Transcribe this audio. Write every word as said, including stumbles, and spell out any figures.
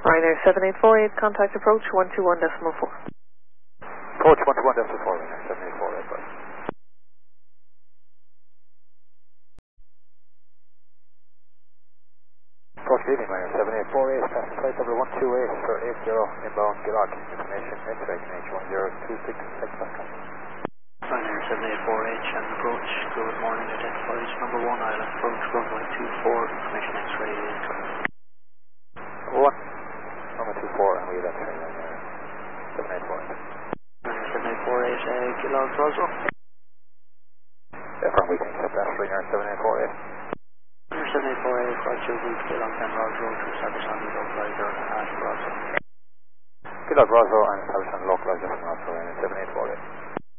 Ryanair seven eight four eight, contact approach one two one decimal four. Approach one two one decimal four, Ryanair seven eight four eight, bye. Approach leaving, Ryanair seven eight four eight, passing flight number one two eight for eight zero, inbound Gillock, information X-ray H one zero two six six Pascal. Ryanair seven eight four eight, Shannon approach, good morning, identifies number one island, approach runway two four, information X-ray eight. Number one, number two four, and we identify Ryanair seven eight four eight. Ryanair seven eight four eight, uh, Gillock Roswell. Yeah, from we can accept that, Ryanair seven eight four eight. Ryanair seven eight four eight, Roger, we've Gillock and Roswell, two service on the localizer at Roswell. Gillock Roswell and establish on localizer from Roswell, Ryanair seven eight four eight.